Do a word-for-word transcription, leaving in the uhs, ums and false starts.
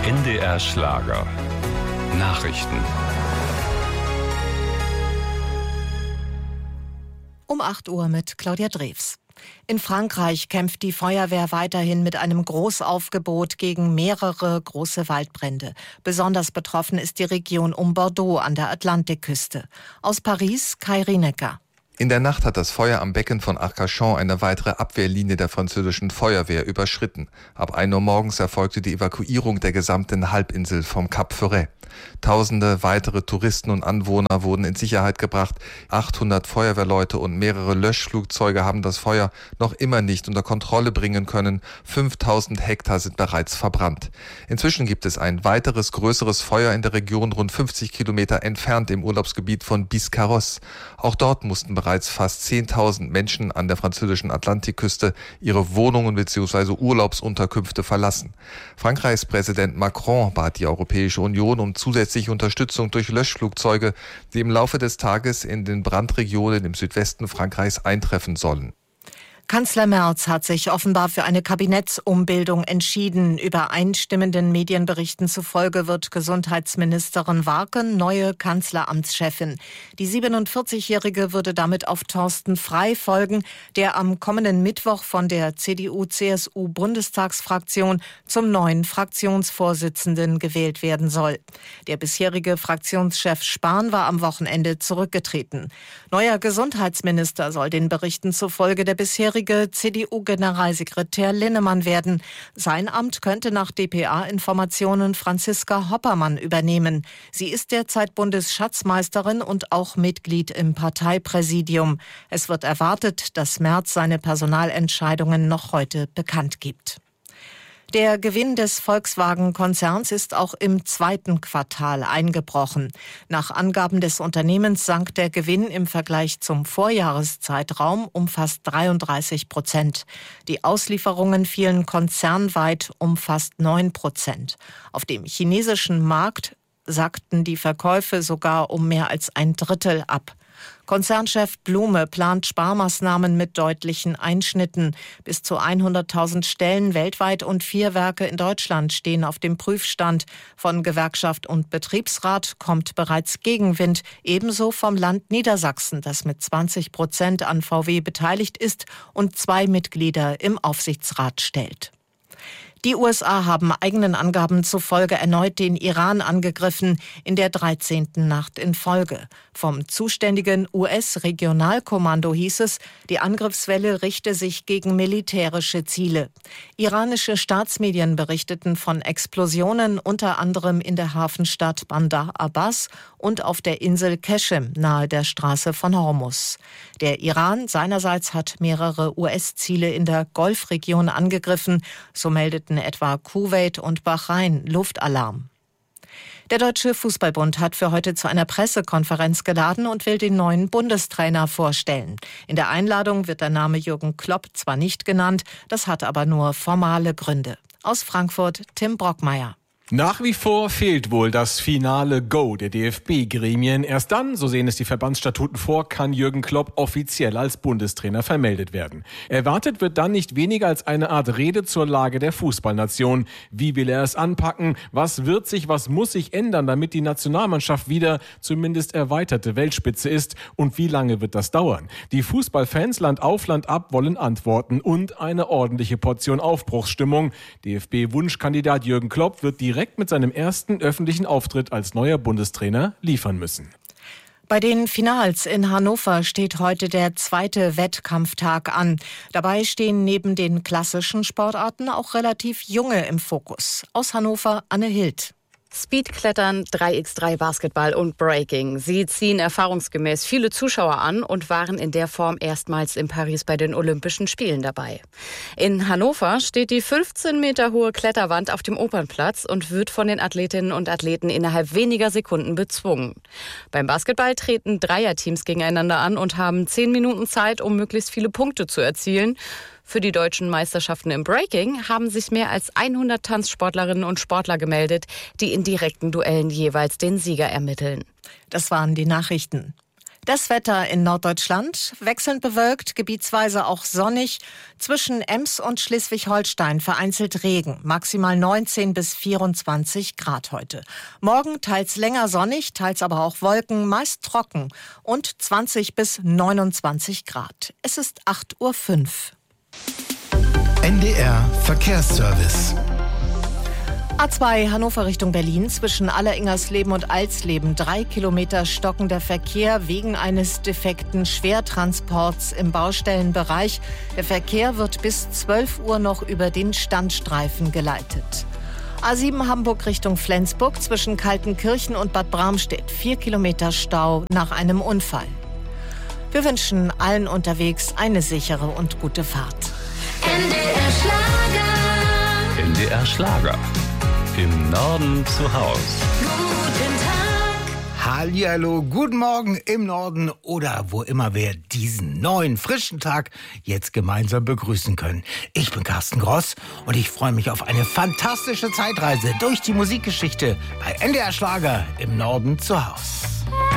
N D R Schlager. Nachrichten. Um acht Uhr mit Claudia Drews. In Frankreich kämpft die Feuerwehr weiterhin mit einem Großaufgebot gegen mehrere große Waldbrände. Besonders betroffen ist die Region um Bordeaux an der Atlantikküste. Aus Paris, Kai Rinecker. In der Nacht hat das Feuer am Becken von Arcachon eine weitere Abwehrlinie der französischen Feuerwehr überschritten. Ab ein Uhr morgens erfolgte die Evakuierung der gesamten Halbinsel vom Cap Ferret. Tausende weitere Touristen und Anwohner wurden in Sicherheit gebracht. achthundert Feuerwehrleute und mehrere Löschflugzeuge haben das Feuer noch immer nicht unter Kontrolle bringen können. fünftausend Hektar sind bereits verbrannt. Inzwischen gibt es ein weiteres größeres Feuer in der Region rund fünfzig Kilometer entfernt im Urlaubsgebiet von Biscarrosse. Auch dort mussten bereits fast zehntausend Menschen an der französischen Atlantikküste ihre Wohnungen bzw. Urlaubsunterkünfte verlassen. Frankreichs Präsident Macron bat die Europäische Union um zusätzliche Unterstützung durch Löschflugzeuge, die im Laufe des Tages in den Brandregionen im Südwesten Frankreichs eintreffen sollen. Kanzler Merz hat sich offenbar für eine Kabinettsumbildung entschieden. Übereinstimmenden Medienberichten zufolge wird Gesundheitsministerin Warken neue Kanzleramtschefin. Die siebenundvierzigjährige würde damit auf Thorsten Frey folgen, der am kommenden Mittwoch von der C D U-C S U-Bundestagsfraktion zum neuen Fraktionsvorsitzenden gewählt werden soll. Der bisherige Fraktionschef Spahn war am Wochenende zurückgetreten. Neuer Gesundheitsminister soll den Berichten zufolge der bisherige C D U-Generalsekretär Linnemann werden. Sein Amt könnte nach D P A-Informationen Franziska Hoppermann übernehmen. Sie ist derzeit Bundesschatzmeisterin und auch Mitglied im Parteipräsidium. Es wird erwartet, dass Merz seine Personalentscheidungen noch heute bekannt gibt. Der Gewinn des Volkswagen-Konzerns ist auch im zweiten Quartal eingebrochen. Nach Angaben des Unternehmens sank der Gewinn im Vergleich zum Vorjahreszeitraum um fast dreiunddreißig Prozent. Die Auslieferungen fielen konzernweit um fast neun Prozent. Auf dem chinesischen Markt sackten die Verkäufe sogar um mehr als ein Drittel ab. Konzernchef Blume plant Sparmaßnahmen mit deutlichen Einschnitten. Bis zu hunderttausend Stellen weltweit und vier Werke in Deutschland stehen auf dem Prüfstand. Von Gewerkschaft und Betriebsrat kommt bereits Gegenwind, ebenso vom Land Niedersachsen, das mit zwanzig Prozent an V W beteiligt ist und zwei Mitglieder im Aufsichtsrat stellt. Die U S A haben eigenen Angaben zufolge erneut den Iran angegriffen, in der dreizehnten Nacht in Folge. Vom zuständigen U S-Regionalkommando hieß es, die Angriffswelle richte sich gegen militärische Ziele. Iranische Staatsmedien berichteten von Explosionen unter anderem in der Hafenstadt Bandar Abbas und auf der Insel Qeshm nahe der Straße von Hormuz. Der Iran seinerseits hat mehrere U S-Ziele in der Golfregion angegriffen, so meldeten etwa Kuwait und Bahrain Luftalarm. Der Deutsche Fußballbund hat für heute zu einer Pressekonferenz geladen und will den neuen Bundestrainer vorstellen. In der Einladung wird der Name Jürgen Klopp zwar nicht genannt, das hat aber nur formale Gründe. Aus Frankfurt Tim Brockmeier. Nach wie vor fehlt wohl das finale Go der D F B-Gremien. Erst dann, so sehen es die Verbandsstatuten vor, kann Jürgen Klopp offiziell als Bundestrainer vermeldet werden. Erwartet wird dann nicht weniger als eine Art Rede zur Lage der Fußballnation. Wie will er es anpacken? Was wird sich, was muss sich ändern, damit die Nationalmannschaft wieder zumindest erweiterte Weltspitze ist? Und wie lange wird das dauern? Die Fußballfans Land auf Land ab wollen Antworten und eine ordentliche Portion Aufbruchsstimmung. D F B-Wunschkandidat Jürgen Klopp wird direkt direkt mit seinem ersten öffentlichen Auftritt als neuer Bundestrainer liefern müssen. Bei den Finals in Hannover steht heute der zweite Wettkampftag an. Dabei stehen neben den klassischen Sportarten auch relativ junge im Fokus. Aus Hannover Anne Hild. Speedklettern, drei gegen drei Basketball und Breaking. Sie ziehen erfahrungsgemäß viele Zuschauer an und waren in der Form erstmals in Paris bei den Olympischen Spielen dabei. In Hannover steht die fünfzehn Meter hohe Kletterwand auf dem Opernplatz und wird von den Athletinnen und Athleten innerhalb weniger Sekunden bezwungen. Beim Basketball treten Dreierteams gegeneinander an und haben zehn Minuten Zeit, um möglichst viele Punkte zu erzielen. Für die deutschen Meisterschaften im Breaking haben sich mehr als hundert Tanzsportlerinnen und Sportler gemeldet, die in direkten Duellen jeweils den Sieger ermitteln. Das waren die Nachrichten. Das Wetter in Norddeutschland wechselnd bewölkt, gebietsweise auch sonnig. Zwischen Ems und Schleswig-Holstein vereinzelt Regen. Maximal neunzehn bis vierundzwanzig Grad heute. Morgen teils länger sonnig, teils aber auch Wolken, meist trocken. Und zwanzig bis neunundzwanzig Grad. Es ist acht Uhr fünf. N D R Verkehrsservice. A zwei Hannover Richtung Berlin zwischen Alleringersleben und Alsleben. Drei Kilometer stockender Verkehr wegen eines defekten Schwertransports im Baustellenbereich. Der Verkehr wird bis zwölf Uhr noch über den Standstreifen geleitet. A sieben Hamburg Richtung Flensburg zwischen Kaltenkirchen und Bad Bramstedt. Vier Kilometer Stau nach einem Unfall. Wir wünschen allen unterwegs eine sichere und gute Fahrt. N D R Schlager. N D R Schlager. Im Norden zu Haus. Guten Tag. Hallihallo, guten Morgen im Norden oder wo immer wir diesen neuen, frischen Tag jetzt gemeinsam begrüßen können. Ich bin Carsten Gross und ich freue mich auf eine fantastische Zeitreise durch die Musikgeschichte bei N D R Schlager im Norden zu Haus.